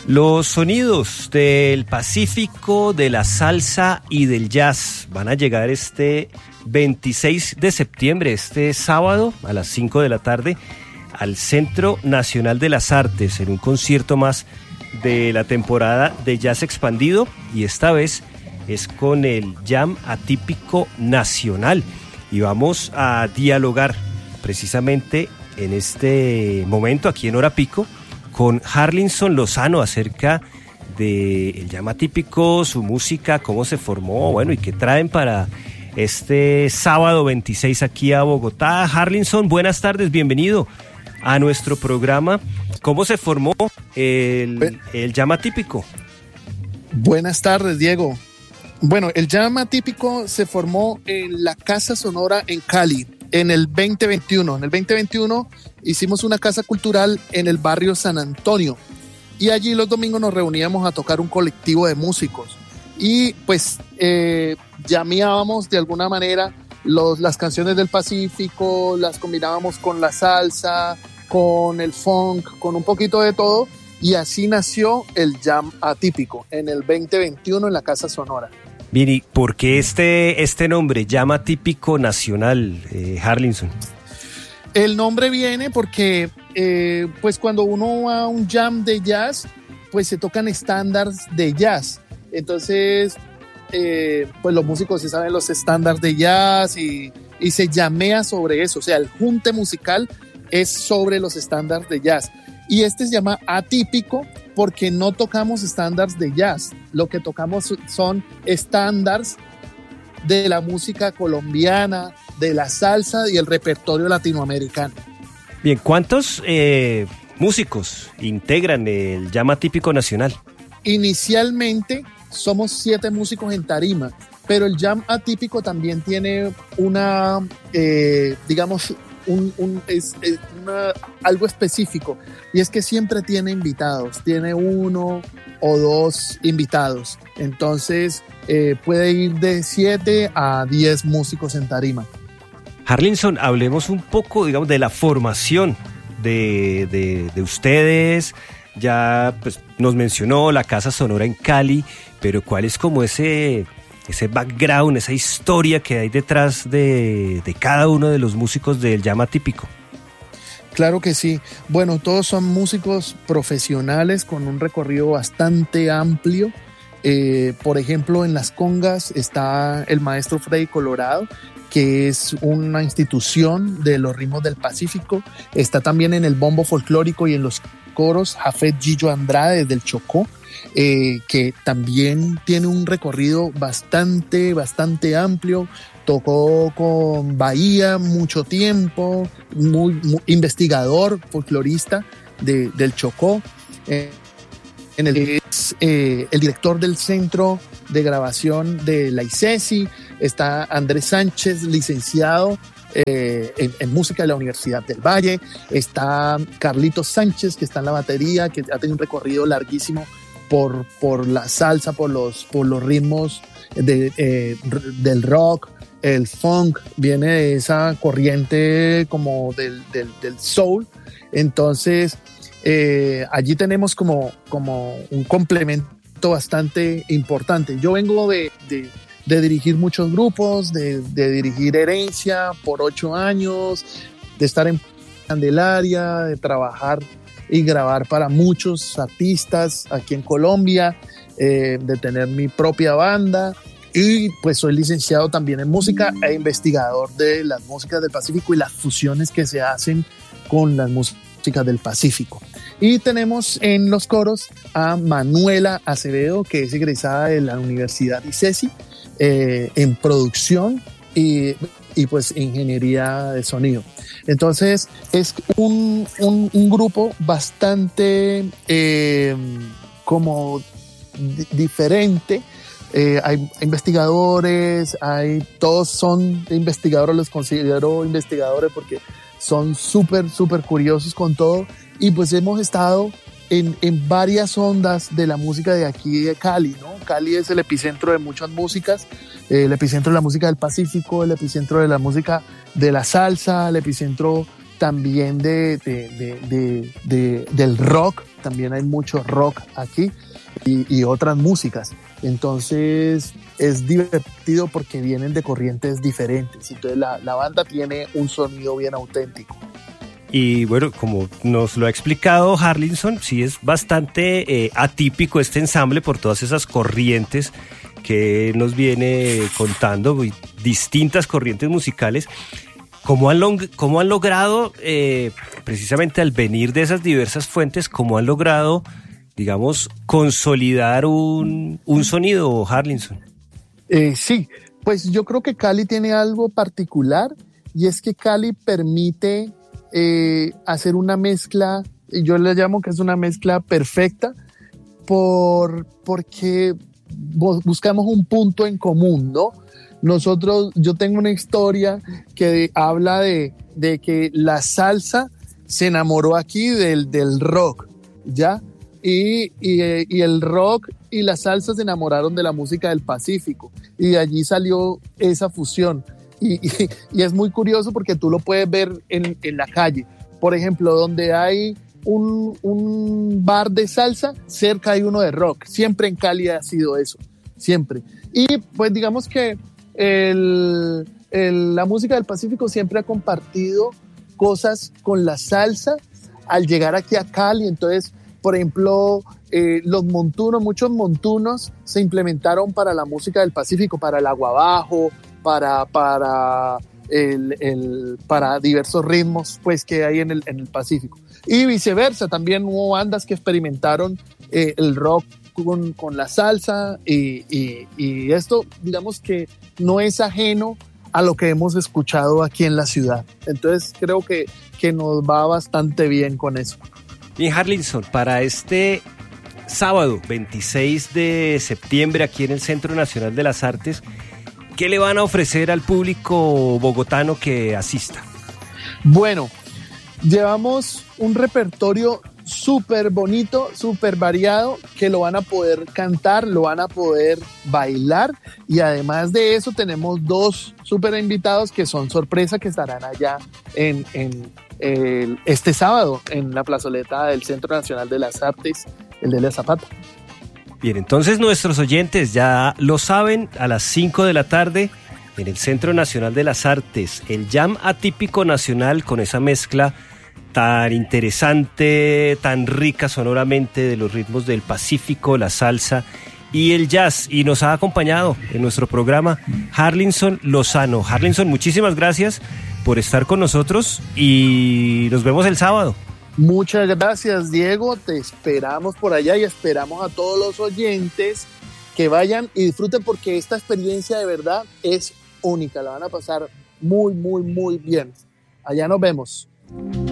Los sonidos del Pacífico, de la salsa y del jazz van a llegar este 26 de septiembre, este sábado a las 5 de la tarde, al Centro Nacional de las Artes, en un concierto más de la temporada de Jazz Expandido, y esta vez es con el Jam Atípico Nacional. Y vamos a dialogar precisamente en este momento, aquí en Hora Pico, con Harlinson Lozano acerca del Jam Atípico, su música, cómo se formó, bueno, y qué traen para este sábado 26 aquí a Bogotá. Harlinson, buenas tardes, bienvenido a nuestro programa. ¿Cómo se formó el Jam Atípico? Buenas tardes, Diego. Bueno, el Jam Atípico se formó en la Casa Sonora en Cali en el 2021. En el 2021 hicimos una casa cultural en el barrio San Antonio y allí los domingos nos reuníamos a tocar un colectivo de músicos y pues llameábamos de alguna manera las canciones del Pacífico, las combinábamos con la salsa, con el funk, con un poquito de todo, y así nació el Jam Atípico en el 2021 en la Casa Sonora. Bien, ¿y por qué este nombre, Jam Atípico Nacional, Harlinson? El nombre viene porque pues cuando uno va a un jam de jazz, pues se tocan estándares de jazz. Entonces, pues los músicos sí saben los estándares de jazz y se llamea sobre eso. O sea, el junte musical es sobre los estándares de jazz. Y este se llama atípico porque no tocamos estándares de jazz. Lo que tocamos son estándares de la música colombiana, de la salsa y el repertorio latinoamericano. Bien, ¿cuántos músicos integran el Jam Atípico Nacional? Inicialmente somos 7 músicos en tarima, pero el Jam Atípico también tiene una, digamos, algo específico, y es que siempre tiene invitados, tiene 1 o 2 invitados, entonces puede ir de 7 a 10 músicos en tarima. Harlinson, hablemos un poco, digamos, de la formación de ustedes. Ya pues, nos mencionó la Casa Sonora en Cali, pero ¿cuál es como ese background, esa historia que hay detrás de cada uno de los músicos del Jam Atípico? Claro que sí. Bueno, todos son músicos profesionales con un recorrido bastante amplio. Por ejemplo, en las congas está el maestro Freddy Colorado, que es una institución de los ritmos del Pacífico. Está también en el bombo folclórico y en los coros Jafet Gillo Andrade del Chocó, que también tiene un recorrido bastante amplio. Tocó con Bahía mucho tiempo, muy investigador, folclorista del Chocó. Es el director del Centro de Grabación de la ICESI. Está Andrés Sánchez, licenciado en música de la Universidad del Valle. Está Carlitos Sánchez, que está en la batería, que ha tenido un recorrido larguísimo por la salsa, por los ritmos del rock, el funk, viene de esa corriente como del soul. Entonces allí tenemos como un complemento bastante importante. Yo vengo de dirigir muchos grupos, de dirigir Herencia por 8 años, de estar en Candelaria, de trabajar y grabar para muchos artistas aquí en Colombia, de tener mi propia banda, y pues soy licenciado también en música e investigador de las músicas del Pacífico y las fusiones que se hacen con las músicas del Pacífico. Y tenemos en los coros a Manuela Acevedo, que es egresada de la Universidad ICESI, en producción y pues ingeniería de sonido. Entonces es un grupo bastante como diferente. Hay investigadores, todos son investigadores, los considero investigadores porque son súper curiosos con todo, y pues hemos estado en varias ondas de la música de aquí de Cali, ¿no? Cali es el epicentro de muchas músicas, el epicentro de la música del Pacífico, el epicentro de la música de la salsa, el epicentro también del rock, también hay mucho rock aquí y otras músicas. Entonces es divertido porque vienen de corrientes diferentes. Entonces la banda tiene un sonido bien auténtico. Y bueno, como nos lo ha explicado Harlinson, sí es bastante atípico este ensamble por todas esas corrientes que nos viene contando, distintas corrientes musicales. ¿Cómo han logrado, precisamente al venir de esas diversas fuentes, cómo han logrado, digamos, consolidar un sonido, Harlinson? Sí, pues yo creo que Cali tiene algo particular y es que Cali permite hacer una mezcla, yo le llamo que es una mezcla perfecta porque buscamos un punto en común, ¿no? Yo tengo una historia que habla de que la salsa se enamoró aquí del rock, ¿ya? Y el rock y la salsa se enamoraron de la música del Pacífico y de allí salió esa fusión. Y es muy curioso porque tú lo puedes ver en la calle. Por ejemplo, donde hay un bar de salsa, cerca hay uno de rock. Siempre en Cali ha sido eso, siempre. Y pues digamos que la música del Pacífico siempre ha compartido cosas con la salsa al llegar aquí a Cali. Entonces, por ejemplo, muchos montunos se implementaron para la música del Pacífico, para el aguabajo, para diversos ritmos pues, que hay en el Pacífico. Y viceversa, también hubo bandas que experimentaron el rock con la salsa y esto, digamos que no es ajeno a lo que hemos escuchado aquí en la ciudad. Entonces creo que nos va bastante bien con eso. Bien, Harlinson, para este sábado 26 de septiembre aquí en el Centro Nacional de las Artes, ¿qué le van a ofrecer al público bogotano que asista? Bueno, llevamos un repertorio súper bonito, súper variado, que lo van a poder cantar, lo van a poder bailar y además de eso tenemos dos súper invitados que son sorpresa que estarán allá este sábado en la plazoleta del Centro Nacional de las Artes, el de la Zapata. Bien, entonces nuestros oyentes ya lo saben, a las 5 de la tarde en el Centro Nacional de las Artes, el Jam Atípico Nacional con esa mezcla tan interesante, tan rica sonoramente de los ritmos del Pacífico, la salsa y el jazz. Y nos ha acompañado en nuestro programa Harlinson Lozano. Harlinson, muchísimas gracias por estar con nosotros y nos vemos el sábado. Muchas gracias, Diego. Te esperamos por allá y esperamos a todos los oyentes que vayan y disfruten porque esta experiencia de verdad es única. La van a pasar muy, muy, muy bien. Allá nos vemos.